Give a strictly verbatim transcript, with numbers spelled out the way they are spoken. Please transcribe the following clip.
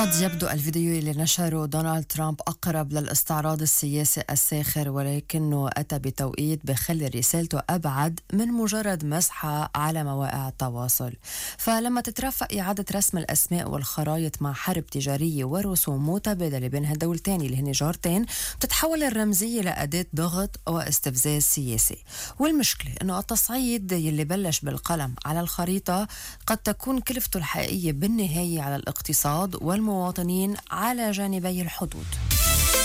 قد يبدو الفيديو اللي نشره دونالد ترامب أقرب للاستعراض السياسي الساخر، ولكنه أتى بتوقيت بخلي رسالته أبعد من مجرد مسحة على مواقع التواصل. فلما تترافق إعادة رسم الأسماء والخرائط مع حرب تجارية ورسوم متبادلة بين هالدولتين اللي هن جارتين، بتتحول الرمزية لأداة ضغط واستفزاز سياسي. والمشكلة أنه التصعيد يلي بلش بالقلم على الخريطة قد تكون كلفته الحقيقية بالنهاية على الاقتصاد والمواطنين على جانبي الحدود.